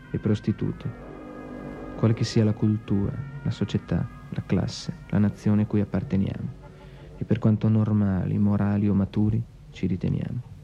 e prostitute, quale che sia la cultura, la società, la classe, la nazione a cui apparteniamo, e per quanto normali, morali o maturi ci riteniamo.